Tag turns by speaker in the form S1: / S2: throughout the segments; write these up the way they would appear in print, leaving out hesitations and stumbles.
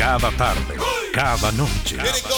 S1: Cada tarde, cada noche.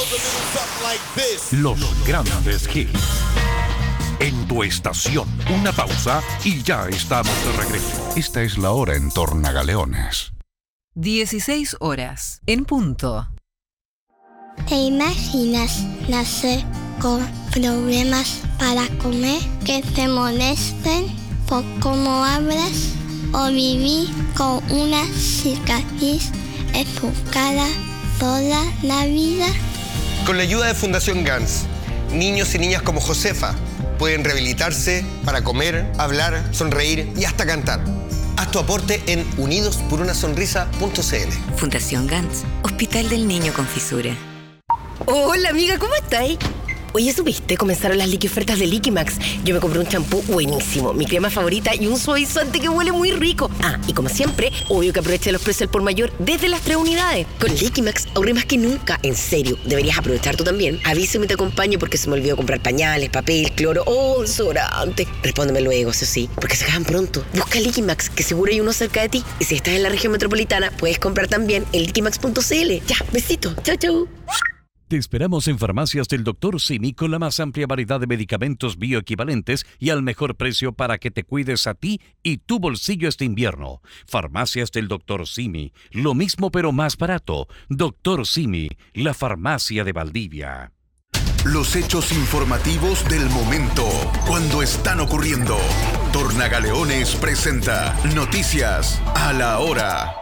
S1: Los grandes hits. En tu estación, una pausa y ya estamos de regreso. Esta es la hora en Tornagaleones.
S2: 16 horas, en punto.
S3: ¿Te imaginas nacer con problemas para comer, que te molesten por cómo hablas, o vivir con una cicatriz en tu cara toda la vida?
S4: Con la ayuda de Fundación GANS, niños y niñas como Josefa pueden rehabilitarse para comer, hablar, sonreír y hasta cantar. Haz tu aporte en unidosporunasonrisa.cl.
S5: Fundación GANS, Hospital del Niño con Fisura.
S6: Hola amiga, ¿cómo estáis? Oye, ¿supiste? Comenzaron las ofertas de Liquimax. Yo me compré un champú buenísimo, mi crema favorita y un suavizante que huele muy rico. Ah, y como siempre, obvio que aproveché los precios al por mayor desde las 3 unidades. Con Liquimax ahorré más que nunca. En serio, deberías aprovechar tú también. Avísame y te acompaño porque se me olvidó comprar pañales, papel, cloro o desodorante. Respóndeme luego, eso sí, porque se acaban pronto. Busca Liquimax, que seguro hay uno cerca de ti. Y si estás en la región metropolitana, puedes comprar también en liquimax.cl. Ya, besito. Chau, chau.
S1: Te esperamos en Farmacias del Dr. Simi con la más amplia variedad de medicamentos bioequivalentes y al mejor precio para que te cuides a ti y tu bolsillo este invierno. Farmacias del Dr. Simi, lo mismo pero más barato. Dr. Simi, la farmacia de Valdivia.
S7: Los hechos informativos del momento, cuando están ocurriendo. Tornagaleones presenta Noticias a la Hora.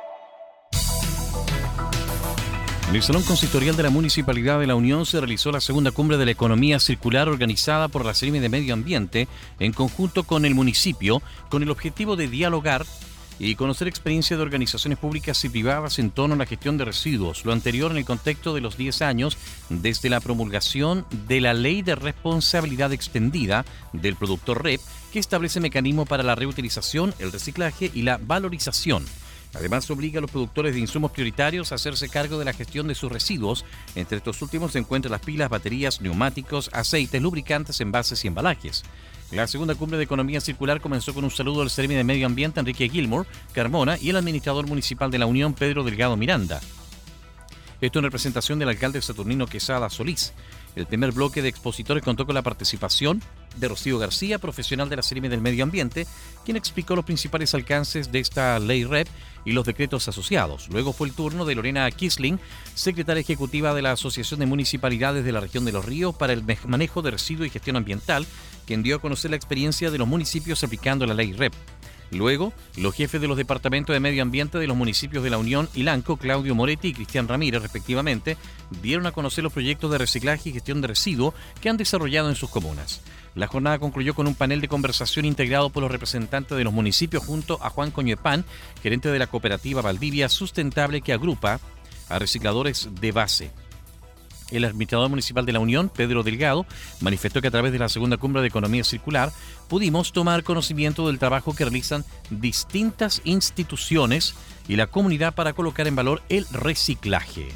S1: En el Salón Consistorial de la Municipalidad de La Unión se realizó la segunda cumbre de la economía circular organizada por la Seremi de Medio Ambiente en conjunto con el municipio, con el objetivo de dialogar y conocer experiencias de organizaciones públicas y privadas en torno a la gestión de residuos, lo anterior en el contexto de los 10 años desde la promulgación de la Ley de Responsabilidad Extendida del Productor REP, que establece mecanismos para la reutilización, el reciclaje y la valorización. Además, obliga a los productores de insumos prioritarios a hacerse cargo de la gestión de sus residuos. Entre estos últimos se encuentran las pilas, baterías, neumáticos, aceites, lubricantes, envases y embalajes. La segunda cumbre de economía circular comenzó con un saludo al Seremi de Medio Ambiente, Enrique Gilmore Carmona, y el administrador municipal de La Unión, Pedro Delgado Miranda. Esto en representación del alcalde Saturnino Quesada Solís. El primer bloque de expositores contó con la participación de Rocío García, profesional de la Seremi del Medio Ambiente, quien explicó los principales alcances de esta ley REP y los decretos asociados. Luego fue el turno de Lorena Kisling, secretaria ejecutiva de la Asociación de Municipalidades de la Región de los Ríos para el manejo de residuos y gestión ambiental, quien dio a conocer la experiencia de los municipios aplicando la ley REP. Luego, los jefes de los departamentos de medio ambiente de los municipios de La Unión y Lanco, Claudio Moretti y Cristian Ramírez, respectivamente, dieron a conocer los proyectos de reciclaje y gestión de residuos que han desarrollado en sus comunas. La jornada concluyó con un panel de conversación integrado por los representantes de los municipios junto a Juan Coñepán, gerente de la cooperativa Valdivia Sustentable, que agrupa a recicladores de base. El administrador municipal de La Unión, Pedro Delgado, manifestó que a través de la segunda cumbre de economía circular pudimos tomar conocimiento del trabajo que realizan distintas instituciones y la comunidad para colocar en valor el reciclaje.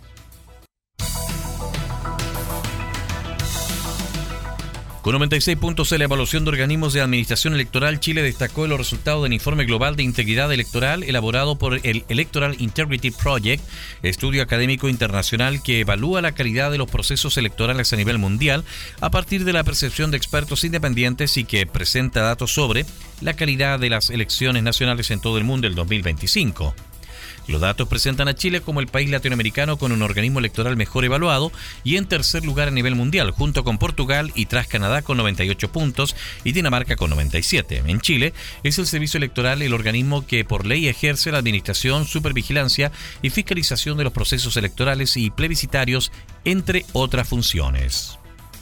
S1: Con 96 puntos en la evaluación de organismos de administración electoral, Chile destacó los resultados del informe global de integridad electoral elaborado por el Electoral Integrity Project, estudio académico internacional que evalúa la calidad de los procesos electorales a nivel mundial a partir de la percepción de expertos independientes y que presenta datos sobre la calidad de las elecciones nacionales en todo el mundo el 2025. Los datos presentan a Chile como el país latinoamericano con un organismo electoral mejor evaluado y en tercer lugar a nivel mundial, junto con Portugal y tras Canadá con 98 puntos y Dinamarca con 97. En Chile es el Servicio Electoral el organismo que por ley ejerce la administración, supervigilancia y fiscalización de los procesos electorales y plebiscitarios, entre otras funciones.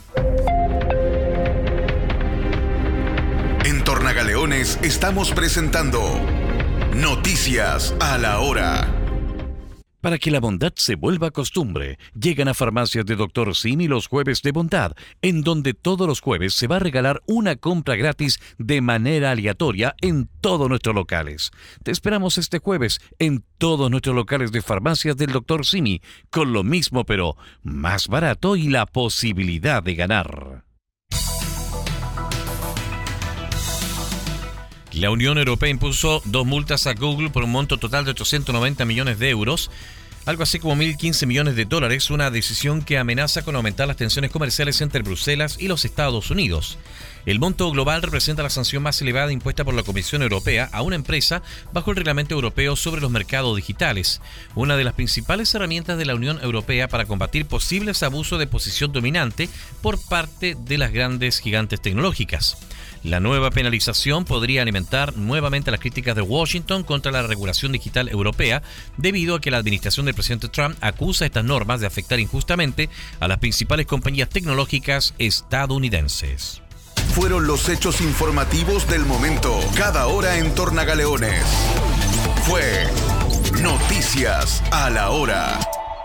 S7: En Tornagaleones estamos presentando Noticias a la Hora.
S1: Para que la bondad se vuelva costumbre, llegan a Farmacias de Dr. Simi los jueves de bondad, en donde todos los jueves se va a regalar una compra gratis de manera aleatoria en todos nuestros locales. Te esperamos este jueves en todos nuestros locales de Farmacias del Dr. Simi, con lo mismo pero más barato y la posibilidad de ganar. La Unión Europea impuso 2 multas a Google por un monto total de 890 millones de euros. algo así como $1.015 millones, una decisión que amenaza con aumentar las tensiones comerciales entre Bruselas y los Estados Unidos. El monto global representa la sanción más elevada impuesta por la Comisión Europea a una empresa bajo el Reglamento Europeo sobre los mercados digitales, una de las principales herramientas de la Unión Europea para combatir posibles abusos de posición dominante por parte de las grandes gigantes tecnológicas. La nueva penalización podría alimentar nuevamente las críticas de Washington contra la regulación digital europea, debido a que la administración del presidente Trump acusa estas normas de afectar injustamente a las principales compañías tecnológicas estadounidenses.
S7: Fueron los hechos informativos del momento, cada hora en Tornagaleones. Fue Noticias a la Hora.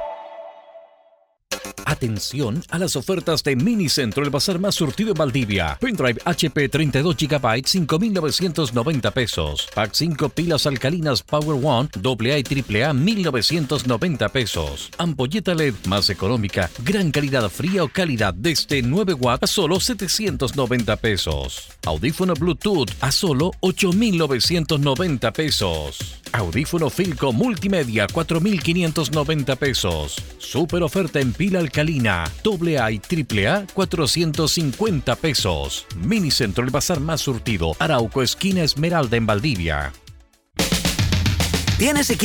S1: Atención a las ofertas de Minicentro, el bazar más surtido en Valdivia. Pendrive HP 32 GB, $5.990. Pack 5 pilas alcalinas Power One, AA y AAA, $1.990. Ampolleta LED más económica, gran calidad fría o calidad desde 9 watts a solo $790. Audífono Bluetooth a solo $8.990. Audífono Filco Multimedia, $4.590. Super oferta en pila alcalina, AA y AAA, $450. Minicentro, el bazar más surtido, Arauco, esquina Esmeralda en Valdivia.
S8: ¿Tienes equipo